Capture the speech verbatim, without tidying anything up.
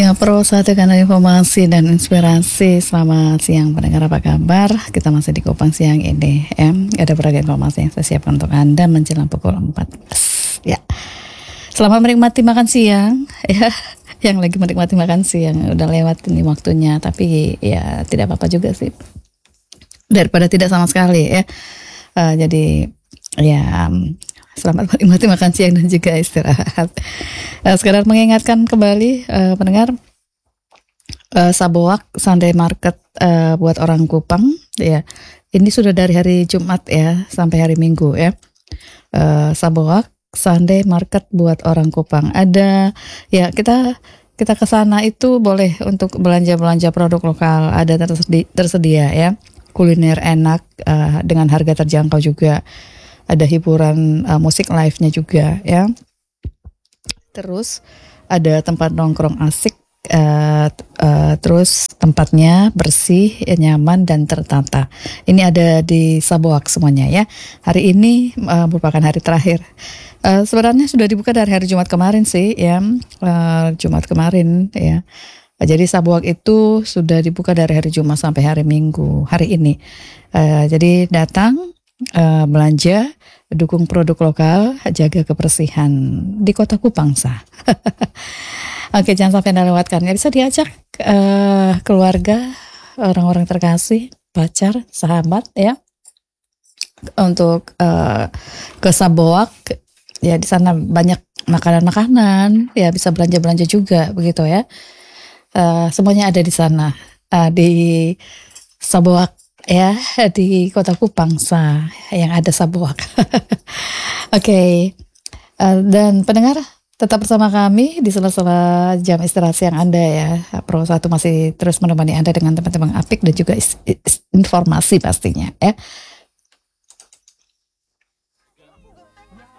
Ya, Pro satu kanal informasi dan inspirasi. Selamat siang pendengar, apa kabar? Kita masih di Kupang siang ini ya. Ada beragam informasi yang saya siapkan untuk Anda menjelang pukul empat belas. Ya. Selamat menikmati makan siang ya. Yang lagi menikmati makan siang udah lewat ini waktunya, tapi ya tidak apa-apa juga sih. Daripada tidak sama sekali ya. Uh, jadi ya selamat menikmati makan siang dan juga istirahat. Uh, sekedar mengingatkan kembali uh, pendengar, uh, Saboak Sunday Market uh, buat orang Kupang ya. Ini sudah dari hari Jumat ya sampai hari Minggu ya. Uh, Saboak Sunday Market buat orang Kupang. Ada ya, kita kita ke sana itu boleh untuk belanja-belanja produk lokal, ada tersedia, tersedia ya. Kuliner enak uh, dengan harga terjangkau juga. Ada hiburan uh, musik live-nya juga ya. Terus ada tempat nongkrong asik, uh, uh, terus tempatnya bersih, nyaman dan tertata. Ini ada di Saboak semuanya ya. Hari ini uh, merupakan hari terakhir. Uh, sebenarnya sudah dibuka dari hari Jumat kemarin sih ya. Uh, Jumat kemarin ya. Jadi Saboak itu sudah dibuka dari hari Jumat sampai hari Minggu hari ini. Uh, jadi datang, Uh, belanja, dukung produk lokal, jaga kebersihan di Kota Kupang sah. Oke, jangan sampai Anda lewatkan. Ya, bisa diajak uh, keluarga, orang-orang terkasih, pacar, sahabat ya, untuk uh, ke Saboak. Ya, di sana banyak makanan-makanan, ya bisa belanja-belanja juga begitu ya. Uh, semuanya ada di sana, uh, di Saboak ya, di Kota Kupang sah, yang ada Saboak. Oke, okay. uh, dan pendengar tetap bersama kami di sela-sela jam istirahat siang Anda ya. Pro satu masih terus menemani Anda dengan teman-teman apik dan juga is- is- informasi pastinya ya.